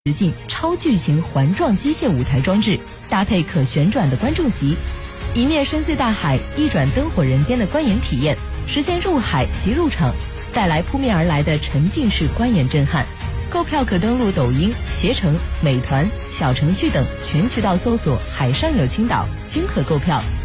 直径超巨型环状机械舞台装置，搭配可旋转的观众席，一面深邃大海，一转灯火人间的观演体验，实现入海即入场，带来扑面而来的沉浸式观演震撼。购票可登录抖音、携程、美团、小程序等全渠道搜索"海上有青岛"均可购票。